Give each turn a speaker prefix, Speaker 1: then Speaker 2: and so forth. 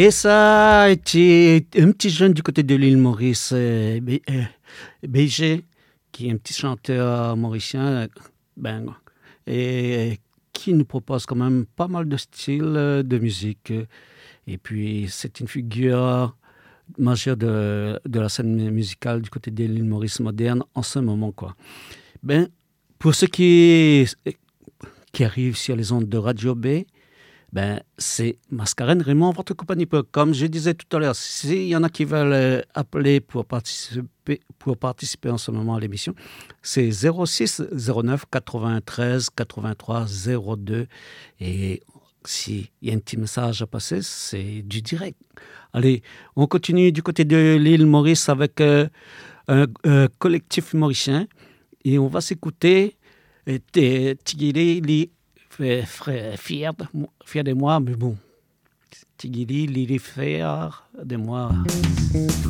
Speaker 1: Et ça a été un petit jeune du côté de l'île Maurice, BG, qui est un petit chanteur mauricien, et qui nous propose quand même pas mal de styles de musique. Et puis, c'est une figure majeure de la scène musicale du côté de l'île Maurice moderne en ce moment, quoi. Pour ceux qui arrivent sur les ondes de Radio B, c'est Mascarène Raymond, votre compagnie. Comme je disais tout à l'heure, s'il y en a qui veulent appeler pour participer en ce moment à l'émission, c'est 06 09 93 83 02. Et s'il y a un petit message à passer, c'est du direct. Allez, on continue du côté de l'île Maurice avec un collectif mauricien et on va s'écouter Tigiri fier de moi, mais bon, Tigiri, il est fier de moi.